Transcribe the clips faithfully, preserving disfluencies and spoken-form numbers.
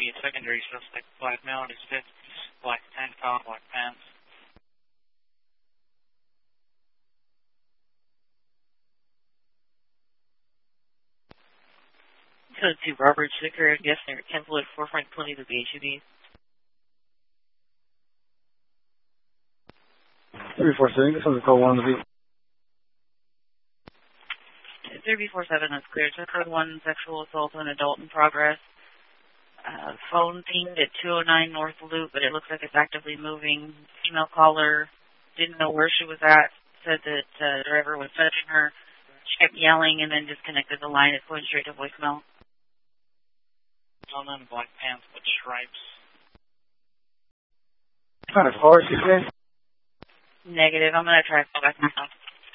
be a secondary suspect. Black male is fit, black tank top, black pants. Code two Robert Zicker, yes, near Temple at forefront twenty to the H U B. three four seven, this one's code one to be. three four seven is cleared. So code one, sexual assault on adult in progress. Uh, phone pinged at two oh nine North Loop, but it looks like it's actively moving. Female caller didn't know where she was at, said that uh, the driver was touching her. She kept yelling and then disconnected the line. It's going straight to voicemail. Gentleman, black pants with stripes. What kind of car is she in? Negative. I'm going to try to call back myself.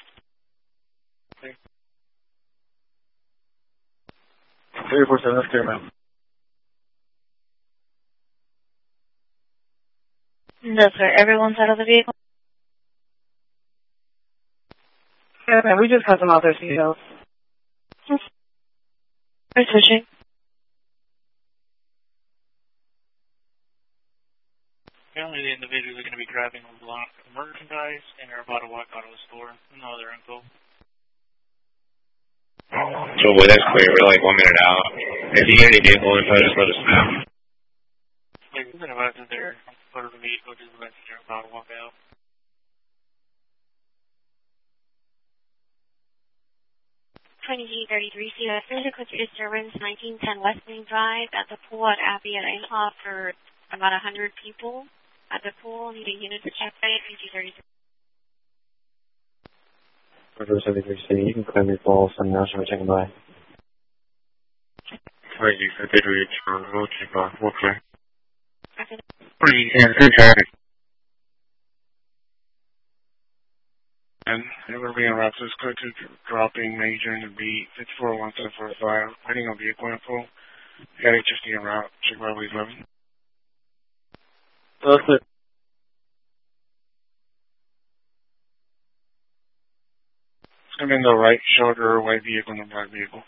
three four seven, that's clear, ma'am. No, sir. Everyone's out of the vehicle? Yeah, ma'am. We just cut them out their seatbelts. We're switching. Apparently the individuals are going to be grabbing a lot of merchandise and are about to walk out of the store. No other info. So, well, that's clear. We're like one minute out. If you hear any vehicle info, just let us know. Like, we're going to have to there. Part of the vehicle, just let they're about to walk out. twenty-eight thirty-three C S, there's a quick disturbance, nineteen ten West Main Drive at the pool at Abbey at Imhoff for about one hundred people at the pool. Need a unit to check by twenty-two thirty-three. River seventy-three C, you can claim your calls and now should we check by. twenty-two thirty-three, we'll check by. Okay. Pretty traffic. And we're going to be in route to this quick to dropping major in the beat, fifty-four one seven four five, waiting on vehicle info. Got H S D en route, check by Louis eleven. That's it. It's going to be in the right shoulder, white vehicle, and the black vehicle.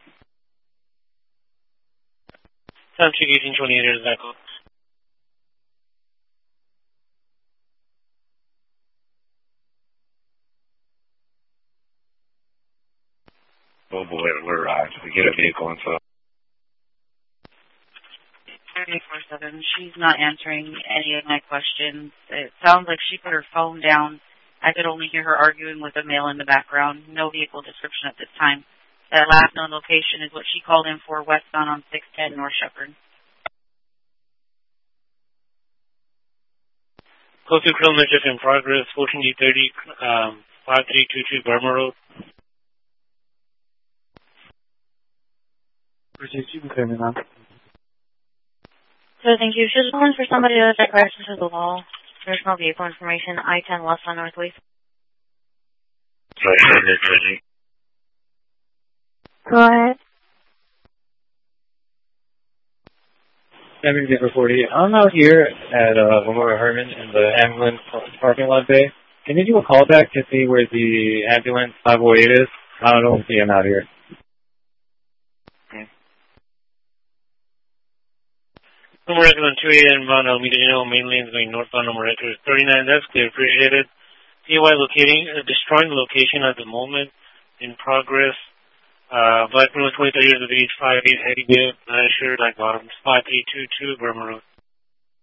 Subject eighteen twenty-eight is echo. Oh boy, we're arrived. We get a vehicle info. three four seven, she's not answering any of my questions. It sounds like she put her phone down. I could only hear her arguing with a male in the background. No vehicle description at this time. That last known location is what she called in for, westbound on six ten North Shepherd. Code two criminal just in progress, fourteen D thirty, um, five three two two Burma Road. You can clear me now. So thank you. She's looking for somebody to take access to the wall. There's no vehicle information. I ten west on Northwest. Go ahead. seven zero forty. I'm out here at uh, Memorial Herman in the ambulance parking lot bay. Can you do a callback to see where the ambulance five oh eight is? I don't know if I'm out here. Numerator on two eighty inbound Alameda Inn, main lanes going northbound. Numerator thirty-nine, that's clear, appreciated. C Y locating, uh, destroying the location at the moment, in progress. Uh, Black Road twenty-three years of age, five eight, heavy dip, uh, sure, like bottom, five three two two, Burma Road.